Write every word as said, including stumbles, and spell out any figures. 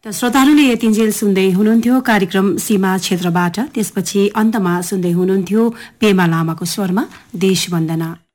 त श्रोताहरूले यतिन्जेल सुन्दै हुनुहुन्थ्यो कार्यक्रम सीमा क्षेत्रबाट। त्यसपछि अन्तमा सुन्दै हुनुहुन्थ्यो पेमा लामाको स्वरमा देशवन्दना।